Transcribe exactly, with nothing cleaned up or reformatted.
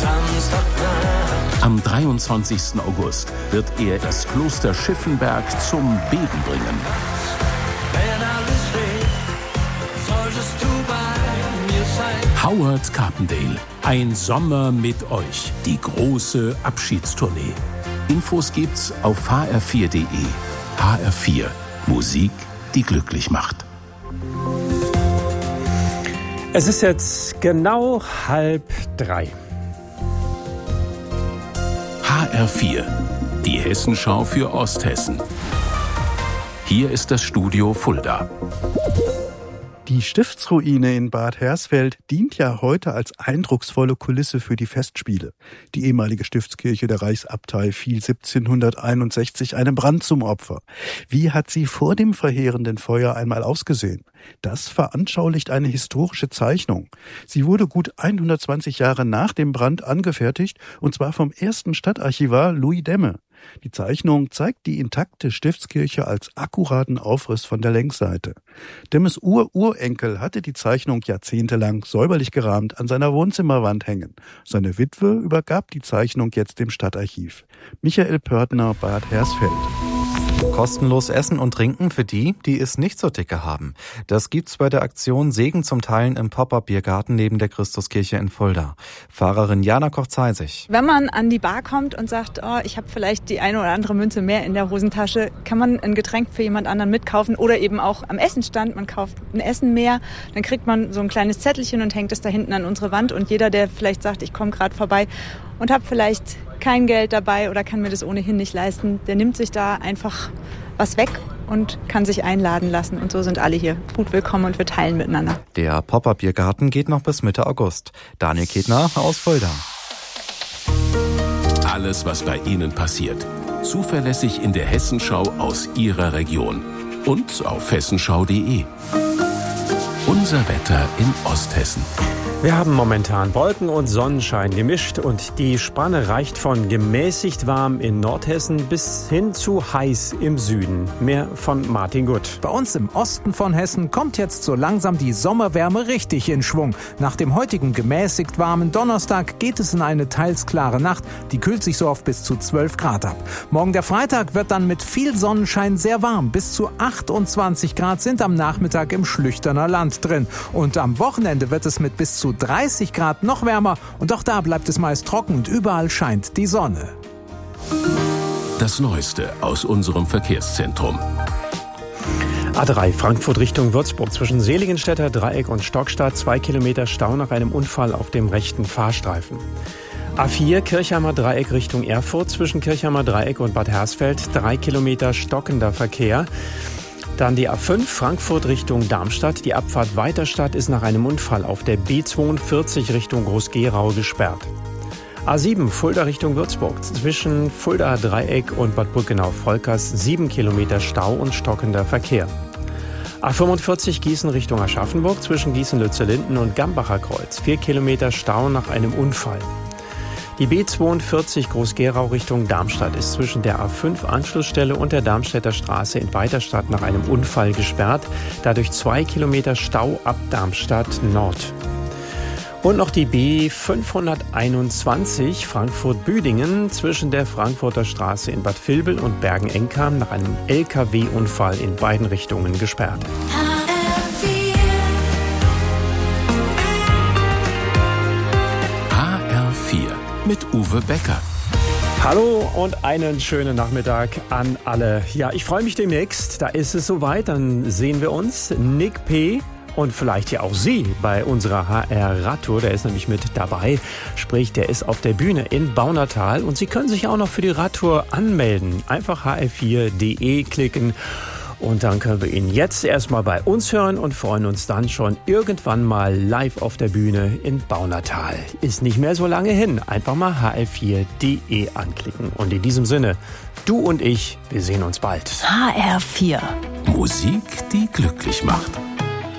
Am dreiundzwanzigsten August wird er das Kloster Schiffenberg zum Beben bringen. Howard Carpendale, ein Sommer mit euch, die große Abschiedstournee. Infos gibt's auf h r vier punkt d e. H R vier, Musik, die glücklich macht. Es ist jetzt genau halb drei. H R vier, die Hessenschau für Osthessen. Hier ist das Studio Fulda. Die Stiftsruine in Bad Hersfeld dient ja heute als eindrucksvolle Kulisse für die Festspiele. Die ehemalige Stiftskirche der Reichsabtei fiel siebzehnhunderteinundsechzig einem Brand zum Opfer. Wie hat sie vor dem verheerenden Feuer einmal ausgesehen? Das veranschaulicht eine historische Zeichnung. Sie wurde gut hundertzwanzig Jahre nach dem Brand angefertigt, und zwar vom ersten Stadtarchivar Louis Demme. Die Zeichnung zeigt die intakte Stiftskirche als akkuraten Aufriss von der Längsseite. Demmes Ur-Urenkel hatte die Zeichnung jahrzehntelang säuberlich gerahmt an seiner Wohnzimmerwand hängen. Seine Witwe übergab die Zeichnung jetzt dem Stadtarchiv. Michael Pörtner, Bad Hersfeld. Kostenlos Essen und Trinken für die, die es nicht so dicke haben. Das gibt's bei der Aktion Segen zum Teilen im Pop-Up-Biergarten neben der Christuskirche in Fulda. Fahrerin Jana Koch-Zeisig. Wenn man an die Bar kommt und sagt, oh, ich habe vielleicht die eine oder andere Münze mehr in der Hosentasche, kann man ein Getränk für jemand anderen mitkaufen oder eben auch am Essenstand. Man kauft ein Essen mehr, dann kriegt man so ein kleines Zettelchen und hängt es da hinten an unsere Wand. Und jeder, der vielleicht sagt, ich komme gerade vorbei und habe vielleicht kein Geld dabei oder kann mir das ohnehin nicht leisten, der nimmt sich da einfach was weg und kann sich einladen lassen. Und so sind alle hier gut willkommen und wir teilen miteinander. Der Pop-Up-Biergarten geht noch bis Mitte August. Daniel Ketner aus Fulda. Alles, was bei Ihnen passiert, zuverlässig in der Hessenschau aus Ihrer Region und auf hessenschau punkt d e. Unser Wetter in Osthessen. Wir haben momentan Wolken und Sonnenschein gemischt und die Spanne reicht von gemäßigt warm in Nordhessen bis hin zu heiß im Süden. Mehr von Martin Gutt. Bei uns im Osten von Hessen kommt jetzt so langsam die Sommerwärme richtig in Schwung. Nach dem heutigen gemäßigt warmen Donnerstag geht es in eine teils klare Nacht. Die kühlt sich so auf bis zu zwölf Grad ab. Morgen der Freitag wird dann mit viel Sonnenschein sehr warm. Bis zu achtundzwanzig Grad sind am Nachmittag im Schlüchterner Land drin. Und am Wochenende wird es mit bis zu dreißig Grad noch wärmer und auch da bleibt es meist trocken und überall scheint die Sonne. Das Neueste aus unserem Verkehrszentrum. A drei Frankfurt Richtung Würzburg zwischen Seligenstädter Dreieck und Stockstadt. Zwei Kilometer Stau nach einem Unfall auf dem rechten Fahrstreifen. A vier Kirchheimer Dreieck Richtung Erfurt zwischen Kirchheimer Dreieck und Bad Hersfeld. Drei Kilometer stockender Verkehr. Dann die A fünf Frankfurt Richtung Darmstadt. Die Abfahrt Weiterstadt ist nach einem Unfall auf der B zweiundvierzig Richtung Groß-Gerau gesperrt. A sieben Fulda Richtung Würzburg. Zwischen Fulda Dreieck und Bad Brückenau-Volkers sieben Kilometer Stau und stockender Verkehr. A fünfundvierzig Gießen Richtung Aschaffenburg. Zwischen Gießen-Lützellinden und Gambacher Kreuz. vier Kilometer Stau nach einem Unfall. Die B zweiundvierzig Groß-Gerau Richtung Darmstadt ist zwischen der A fünf Anschlussstelle und der Darmstädter Straße in Weiterstadt nach einem Unfall gesperrt. Dadurch zwei Kilometer Stau ab Darmstadt Nord. Und noch die B fünfhunderteinundzwanzig Frankfurt-Büdingen zwischen der Frankfurter Straße in Bad Vilbel und Bergen-Enkam nach einem L K W-Unfall in beiden Richtungen gesperrt. Mit Uwe Becker. Hallo und einen schönen Nachmittag an alle. Ja, ich freue mich demnächst. Da ist es soweit. Dann sehen wir uns. Nick P. und vielleicht ja auch Sie bei unserer H R-Radtour. Der ist nämlich mit dabei. Sprich, der ist auf der Bühne in Baunatal. Und Sie können sich auch noch für die Radtour anmelden. Einfach h r vier punkt d e klicken. Und dann können wir ihn jetzt erstmal bei uns hören und freuen uns dann schon irgendwann mal live auf der Bühne in Baunatal. Ist nicht mehr so lange hin. Einfach mal h r vier punkt d e anklicken. Und in diesem Sinne, du und ich, wir sehen uns bald. H R vier. Musik, die glücklich macht.